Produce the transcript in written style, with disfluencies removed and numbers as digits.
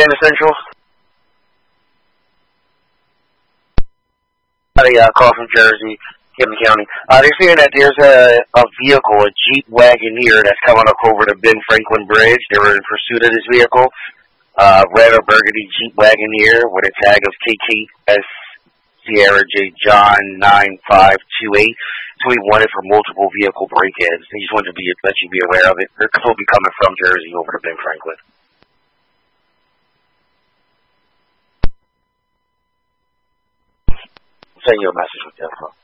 Savannah Central. Call from Jersey, Camden County. They're saying that there's a vehicle, a Jeep Wagoneer, that's coming up over the Ben Franklin Bridge. They were in pursuit of this vehicle. Red or burgundy Jeep Wagoneer with a tag of KKS Sierra J John 9528. So we wanted for multiple vehicle break-ins. They just wanted to let you be aware of it. They're supposed to be coming from Jersey over to Ben Franklin. Send you a message with the info.